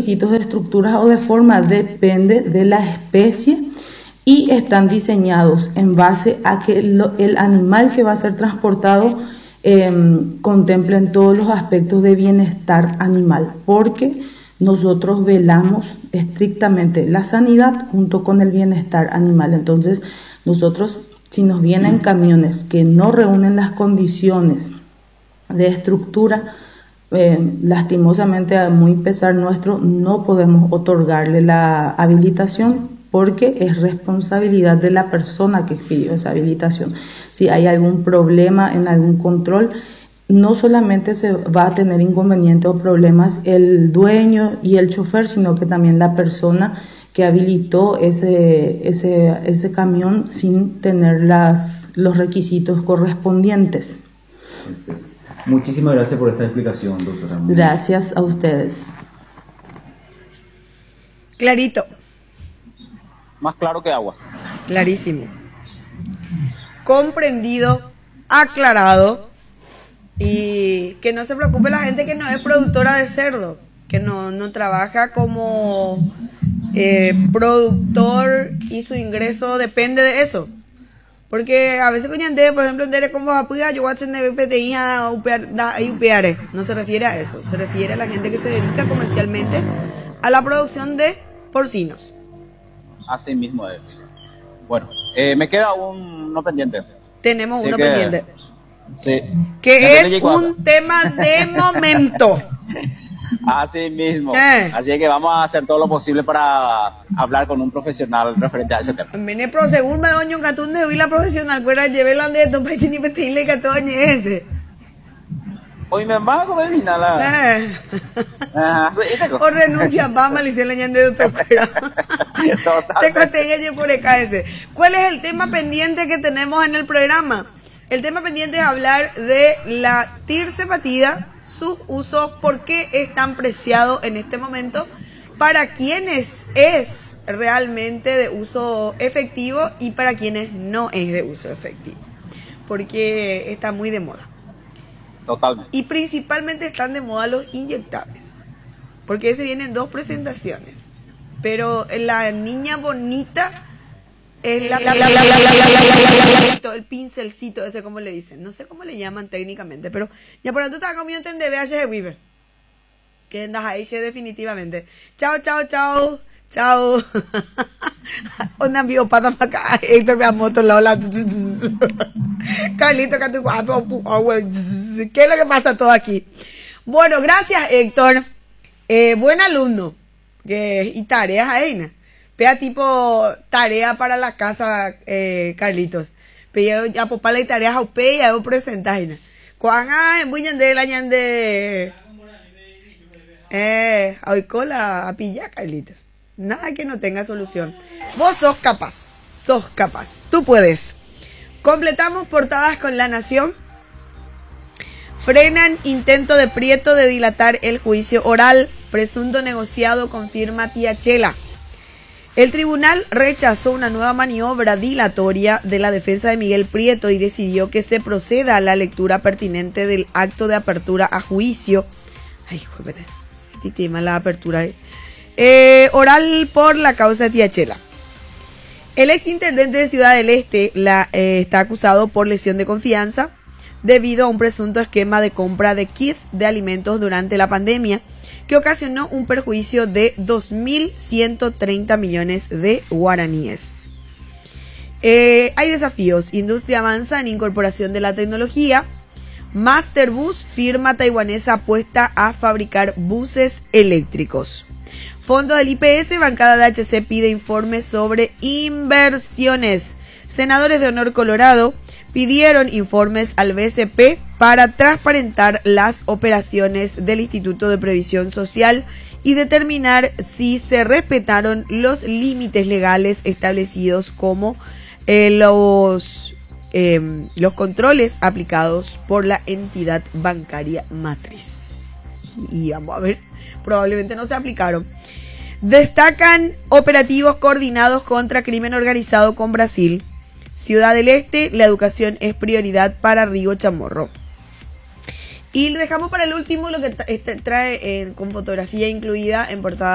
requisitos de estructuras o de forma depende de la especie y están diseñados en base a que el animal que va a ser transportado contemplen todos los aspectos de bienestar animal, porque nosotros velamos estrictamente la sanidad junto con el bienestar animal. Entonces, nosotros, si nos vienen camiones que no reúnen las condiciones de estructura, lastimosamente, a muy pesar nuestro, no podemos otorgarle la habilitación porque es responsabilidad de la persona que pidió esa habilitación. Si hay algún problema en algún control, no solamente se va a tener inconvenientes o problemas el dueño y el chofer, sino que también la persona que habilitó ese camión sin tener los requisitos correspondientes. Sí. Muchísimas gracias por esta explicación, doctora. Gracias a ustedes. Clarito. Más claro que agua. Clarísimo. Comprendido, aclarado, y que no se preocupe la gente que no es productora de cerdo, que no trabaja como productor y su ingreso depende de eso. Porque a veces coñante, por ejemplo, en como apoya yo voy a tener PTI a UPR, no se refiere a eso, se refiere a la gente que se dedica comercialmente a la producción de porcinos. Así mismo es. Bueno, me queda uno pendiente. Tenemos Así uno que, pendiente. Sí. Que es un tema de momento. Así mismo. Así que vamos a hacer todo lo posible para hablar con un profesional referente a ese tema. Mene pro según me doño catún de la profesional, pues llevé la de esto para que pedirle que todo ese. Hoy me va a comer la. O renuncia, vamos a le hicieron leñan de otro pero. Te conté ya por ese. ¿Cuál es el tema pendiente que tenemos en el programa? El tema pendiente es hablar de la tirse batida, sus usos, por qué es tan preciado en este momento, para quienes es realmente de uso efectivo y para quienes no es de uso efectivo, porque está muy de moda. Totalmente. Y principalmente están de moda los inyectables, porque ese vienen dos presentaciones, pero la niña bonita es el pincelcito ese, como le dicen, no sé cómo le llaman técnicamente, pero ya por tanto estaba comiendo en DBH Vive, que andas ahí definitivamente. Chao, chao, chao, chao. Una biopata para acá, Héctor me amoto la ola. Carlito, que tu guapo, ¿qué es lo que pasa todo aquí? Bueno, gracias Héctor, buen alumno, y tareas ahí, pega tipo tarea para la casa, Carlitos. Pero ya papá le tareas a usted y a un presentaje. Cuando voy de la ñande. Hoy cola a pillar, Carlitos. Nada que no tenga solución. Vos sos capaz. Tú puedes. Completamos portadas con La Nación. Frenan intento de Prieto de dilatar el juicio oral. Presunto negociado confirma Tía Chela. El tribunal rechazó una nueva maniobra dilatoria de la defensa de Miguel Prieto y decidió que se proceda a la lectura pertinente del acto de apertura a juicio. Ay, joder, este tema, la apertura. Oral por la causa de Tía Chela. El exintendente de Ciudad del Este está acusado por lesión de confianza debido a un presunto esquema de compra de kits de alimentos durante la pandemia, que ocasionó un perjuicio de 2.130 millones de guaraníes. Hay desafíos. Industria avanza en incorporación de la tecnología. Masterbus, firma taiwanesa, apuesta a fabricar buses eléctricos. Fondo del IPS, bancada de HC pide informes sobre inversiones. Senadores de Honor Colorado pidieron informes al BCP para transparentar las operaciones del Instituto de Previsión Social y determinar si se respetaron los límites legales establecidos como los controles aplicados por la entidad bancaria matriz. Y vamos a ver, probablemente no se aplicaron. Destacan operativos coordinados contra crimen organizado con Brasil. Ciudad del Este, la educación es prioridad para Rigo Chamorro. Y le dejamos para el último lo que trae con fotografía incluida en portada